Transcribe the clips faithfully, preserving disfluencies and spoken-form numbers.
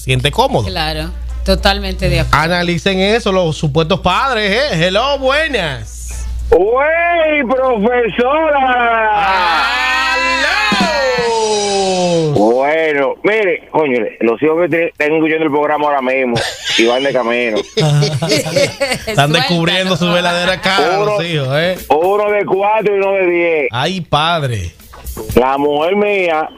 siente cómodo. Claro, totalmente de acuerdo. Analicen eso, los supuestos padres, ¿eh? Hello, buenas. ¡Wey, profesora! ¡Hello! Bueno, mire, coño, los hijos que te- están escuchando el programa ahora mismo y van de camino. Están descubriendo su verdadera cara, Uno- los hijos, ¿eh? Uno de cuatro y uno de diez. Ay, padre. La mujer mía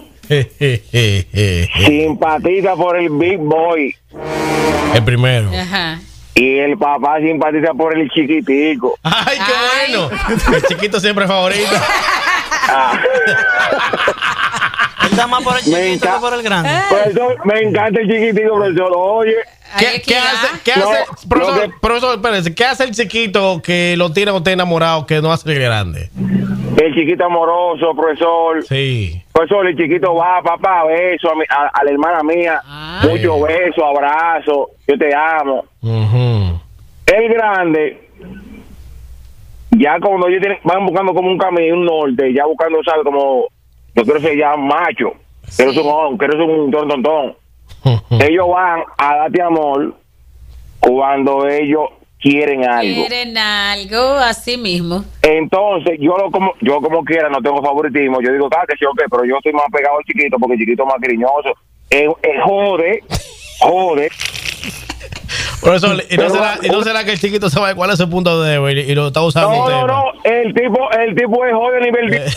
simpatiza por el Big Boy El primero. Ajá. y el papá simpatiza por el chiquitico. Ay, qué Ay. bueno. El chiquito siempre es favorito. Él da más por el Me chiquito enca- que por el grande. Profesor, me encanta el chiquitico, profesor. Oye, Hay ¿Qué, qué equidad. hace, qué No, hace, lo profesor, que- profesor, espérese, ¿qué hace el chiquito que lo tiene a usted enamorado que no hace el grande? el chiquito amoroso, profesor. Sí. Profesor, el chiquito va, papá, beso a, mi- a, a la hermana mía. Ah. Muchos besos, abrazos. Yo te amo. Ujú. El grande, ya cuando ellos tienen- van buscando como un camino, un norte, ya buscando, ¿sabes? Como, yo quiero ser ya macho, quiero ser un hombre, quiero ser un ton, ton, ton. Ellos van a darte amor cuando ellos quieren algo. Quieren algo así mismo. Entonces, yo lo como yo como quiera, no tengo favoritismo. Yo digo, ah, que sí, ok, pero yo estoy más pegado al chiquito porque el chiquito es más cariñoso. Es, es jode, jode. Profesor, ¿y no, Pero- será, ¿y no será que el chiquito sabe cuál es su punto débil y, y lo está usando No, usted? no, no. El tipo, el tipo es jode a nivel de...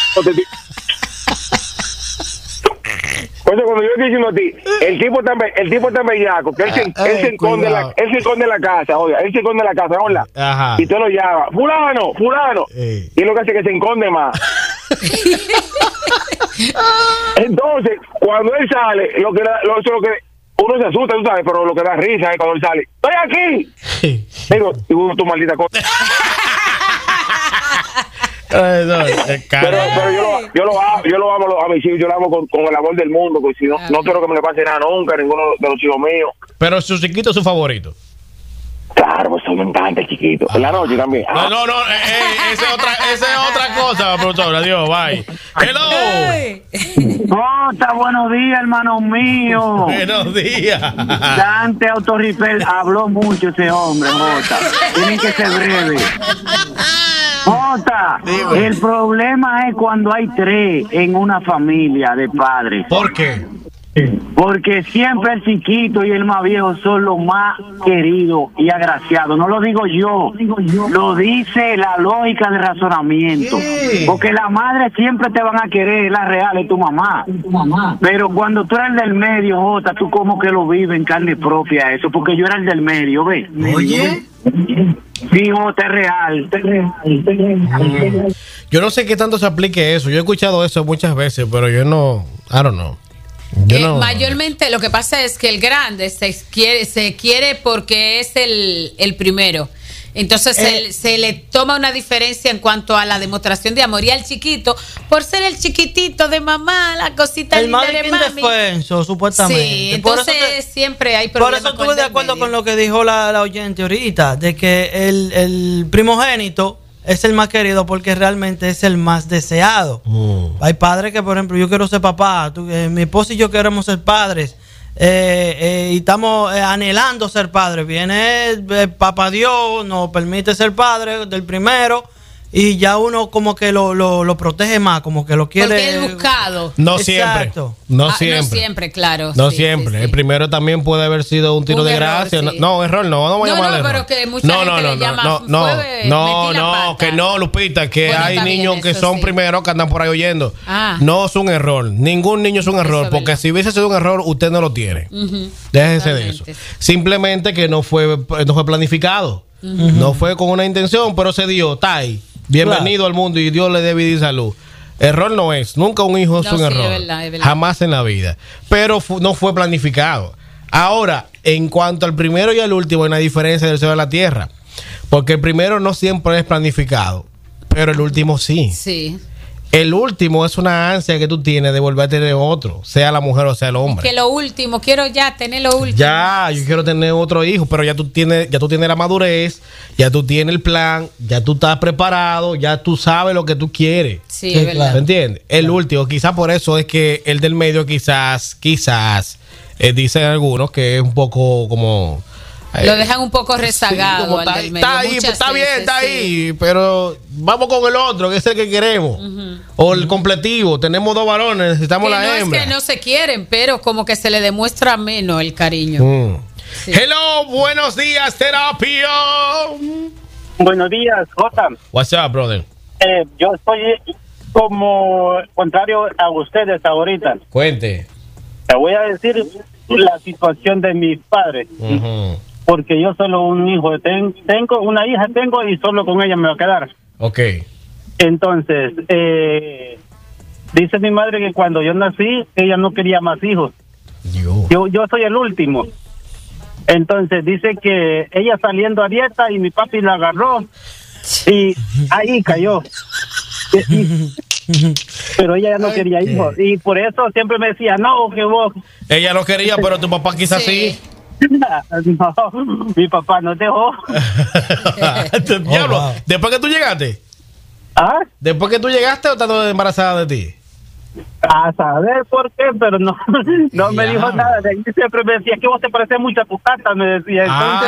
Oye, cuando yo estoy diciendo a ti, el tipo tan, be- el tipo tan bellaco, que él se, Ah, él se eh, esconde la, cuidado. él se esconde la casa, oye, él se esconde la casa, hola. Ajá. Y te lo llama, fulano, fulano. Eh. Y lo que hace es que se esconde más. Entonces, cuando él sale, lo que, da- lo, eso lo que uno se asusta, tú sabes, pero lo que da risa es cuando él sale, ¡estoy aquí! Digo, y uno, tu maldita cosa. Ay, no, el cara. Pero, pero yo, lo, yo lo amo, yo lo amo a mis hijos, yo lo amo con, con el amor del mundo, porque si no, no quiero que me le pase nada nunca a ninguno de los hijos míos. Pero su chiquito es su favorito. Claro, pues eso me encanta el chiquito. En la noche también. No, no, no, eh, eh, esa es otra, esa es otra cosa, profesor. Adiós, bye. Hello. Ay. Jota, buenos días, hermano mío. Buenos días. Dante Autoripel habló mucho ese hombre, Jota. Tienen que ser breves. Jota, Dime. el problema es cuando hay tres en una familia de padres. ¿Por qué? Porque siempre el chiquito y el más viejo son los más queridos y agraciados. No lo digo yo, lo dice la lógica de razonamiento. Sí. Porque la madre siempre te van a querer, la real es tu mamá. Pero cuando tú eres el del medio, Jota, tú como que lo vives en carne propia eso. Porque yo era el del medio, ¿ves? Oye. Sí, Jota, es real. Es real, es real. Yo no sé qué tanto se aplique eso. Yo he escuchado eso muchas veces, pero yo no. I don't know. Yo Eh, no. mayormente lo que pasa es que el grande se quiere, se quiere porque es el, el primero. Entonces Eh. se, se le toma una diferencia en cuanto a la demostración de amor. Y al chiquito, por ser el chiquitito de mamá, la cosita El linda más de mami. indefenso, supuestamente. Sí, Por eso entonces te- siempre hay Por problemas. eso estuve de acuerdo con lo que dijo la, la oyente ahorita, de que el, el primogénito es el más querido porque realmente es el más deseado. Mm. Hay padres que, por ejemplo, yo quiero ser papá, tú- eh, mi esposa y yo queremos ser padres, eh, eh, y estamos eh, anhelando ser padres. Viene eh, papá Dios, nos permite ser padre del primero, y ya uno como que lo, lo, lo protege más, como que lo quiere. Porque es buscado. No siempre. Exacto. No Ah, siempre. No siempre, claro. No sí, siempre. sí, sí. El primero también puede haber sido un tiro Un de error, gracia. No, sí. no, error no. No, voy a No, llamarle no, error. pero que mucha no, gente no, le no, llama, no, no, fue, no, metí la no, pata. que no, Lupita, que Bueno, hay está bien, niños que eso son sí. primeros que andan por ahí oyendo. Ah. No es un error. Ningún niño es un error. es Porque verdad. si hubiese sido un error, usted no lo tiene. Ujú. Déjese de eso. Totalmente. Simplemente que no fue, no fue planificado. No fue con una intención, pero se dio. Está ahí. Bienvenido al mundo y Dios le dé vida y salud. Error no es. Nunca un hijo es No, un sí, es error. verdad, es verdad. Jamás en la vida. Pero fu- no fue planificado. Ahora, en cuanto al primero y al último, hay una diferencia del cielo a la tierra. Porque el primero no siempre es planificado. Pero el último sí. Sí. El último es una ansia que tú tienes de volver a tener otro, sea la mujer o sea el hombre. Que lo último, quiero ya tener lo último. Ya, yo quiero tener otro hijo, pero ya tú tienes, ya tú tienes la madurez, ya tú tienes el plan, ya tú estás preparado, ya tú sabes lo que tú quieres. Sí, Sí, es verdad. ¿Me entiendes? El último, quizás por eso es que el del medio quizás, quizás eh, dicen algunos que es un poco como... Eh, Lo dejan un poco rezagado. sí, como al está, del medio, está ahí, muchas está bien, veces, está sí. ahí, pero vamos con el otro, que es el que queremos. Uh-huh. O el completivo, tenemos dos varones, necesitamos que la no hembra. Es que no se quieren, pero como que se le demuestra menos el cariño. Mm. Sí. Hello, buenos días, terapia. Buenos días, Jota. What's up, brother? Eh, yo estoy como contrario a ustedes ahorita. Cuente. Te voy a decir la situación de mis padres. Uh-huh. Porque yo solo un hijo ten, tengo, una hija tengo y solo con ella me va a quedar. Ok. Entonces, eh, dice mi madre que cuando yo nací, ella no quería más hijos. Yo, yo, yo soy el último. Entonces dice que ella saliendo a dieta y mi papi la agarró y ahí cayó. Y, pero ella ya no quería hijos y por eso siempre me decía, no, que vos... Ella no quería, pero tu papá quizás sí. sí. No, mi papá no dejó. Diablo, Oh, wow. ¿después que tú llegaste? ¿Ah? ¿Después que tú llegaste o estás embarazada de ti? A saber por qué, pero no, no me dijo nada. De ahí siempre me decía que vos te pareces mucho a tu tata, me decía. Entonces,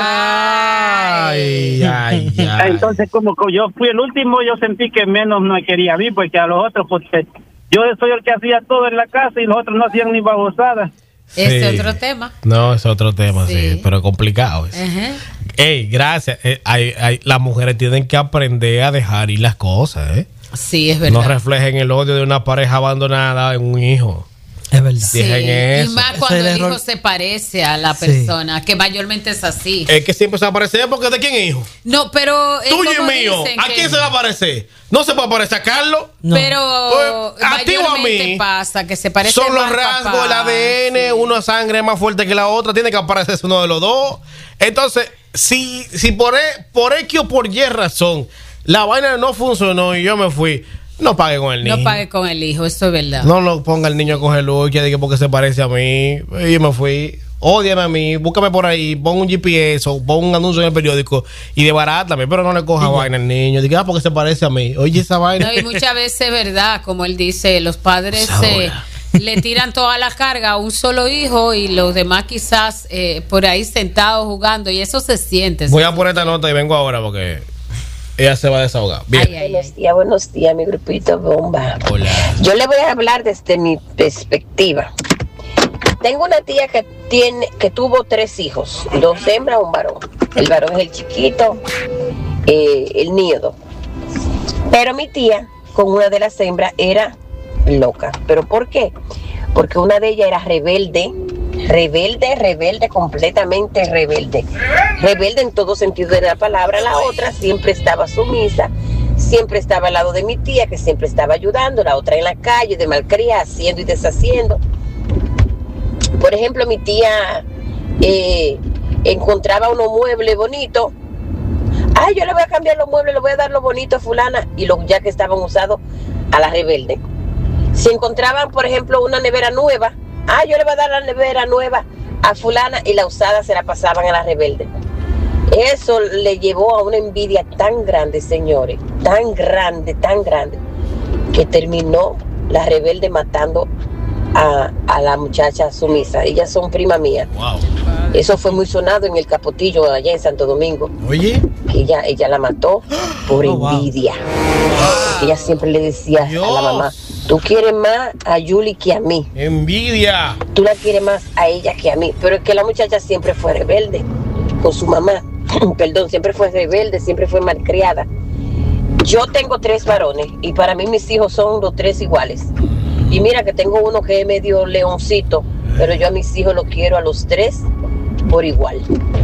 ay, ay, ay. Entonces, como que yo fui el último, yo sentí que menos no quería a mí, porque a los otros, porque yo soy el que hacía todo en la casa y los otros no hacían ni babosadas. Ese Sí. es otro tema. No, es otro tema, sí, Sí. pero complicado. Es. Ajá. Ey, gracias. Eh, hay, hay, las mujeres tienen que aprender a dejar ir las cosas, ¿eh? Sí, es verdad. No reflejen el odio de una pareja abandonada en un hijo. Es verdad. Sí, Dejen eso. y más Ese cuando es el el hijo error. se parece a la Sí. persona, que mayormente es así. Es que siempre se va a parecer porque ¿de quién es hijo? No, pero es Tuyo como y mío. dicen ¿A que- quién se va a parecer? No se puede parecer a Carlos. No. Pero Pues, a ti o a mayormente mí, pasa que se parece Son los más al rasgos, papá. el A D N, Sí. una sangre más fuerte que la otra, tiene que aparecerse uno de los dos. Entonces, si, si por, e, por X o por Y razón la vaina no funcionó y yo me fui, no pague con el niño. No pague con el hijo, eso es verdad. No lo ponga el niño a coger lucha, diga porque se parece a mí. Y yo me fui. Ódiame a mí, búscame por ahí, pon un G P S o pon un anuncio en el periódico y debarátame, pero no le coja vaina al niño. Diga, ah, porque se parece a mí. Oye, esa vaina. No, y muchas veces es verdad, como él dice, los padres eh, Ahora. le tiran toda la carga a un solo hijo y los demás quizás eh, por ahí sentados jugando y eso se siente. Voy a poner esta nota y vengo ahora porque ella se va a desahogar. Bien. Ay, ay, Buenos ay. días, buenos días, mi grupito bomba. Hola. Yo le voy a hablar desde mi perspectiva. Tengo una tía que tiene, que tuvo tres hijos, dos hembras, un varón. El varón es el chiquito, eh, el nieto. Pero mi tía, con una de las hembras, era loca. ¿Pero por qué? Porque una de ellas era rebelde, rebelde, rebelde, completamente rebelde. Rebelde en todo sentido de la palabra. La otra siempre estaba sumisa, siempre estaba al lado de mi tía, que siempre estaba ayudando. La otra en la calle, de malcría, haciendo y deshaciendo. Por ejemplo, mi tía eh, encontraba unos muebles bonitos. Ay, yo le voy a cambiar los muebles, le voy a dar lo bonito a fulana. Y los ya que estaban usados, a la rebelde. Si encontraban, por ejemplo, una nevera nueva, ah, yo le voy a dar la nevera nueva a fulana y la usada se la pasaban a la rebelde. Eso le llevó a una envidia tan grande, señores, tan grande, tan grande, que terminó la rebelde matando a, a la muchacha sumisa. Ellas son prima mía. Wow. Eso fue muy sonado en el Capotillo, allá en Santo Domingo. Oye. Ella, ella la mató por Oh, wow. envidia. Ella siempre le decía Dios. a la mamá, tú quieres más a Yuli que a mí. Envidia. Tú la quieres más a ella que a mí. Pero es que la muchacha siempre fue rebelde con su mamá. Perdón, siempre fue rebelde, siempre fue malcriada. Yo tengo tres varones y para mí mis hijos son los tres iguales. Y mira que tengo uno que es medio leoncito, pero yo a mis hijos los quiero a los tres por igual.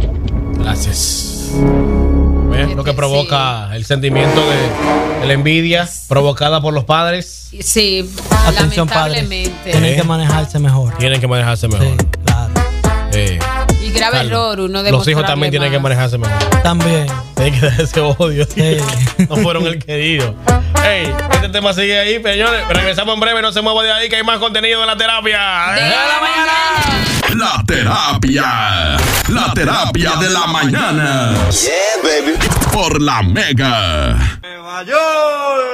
Gracias. ¿Ves? Lo que provoca el sentimiento de, de la envidia provocada por los padres. Sí, Atención, padres. lamentablemente. Tienen ¿Eh? que manejarse mejor. Tienen que manejarse mejor. Sí, claro. Eh, Y grave Carlos, error, uno los hijos también demostrarle tienen que más. manejarse mejor. También. Tienen que dar ese odio. Sí. No fueron el querido. Hey, este tema sigue ahí, señores. Regresamos en breve, no se mueva de ahí, que hay más contenido de la terapia. De la mañana. La terapia. La terapia de la mañana. Yeah, baby. Por la Mega.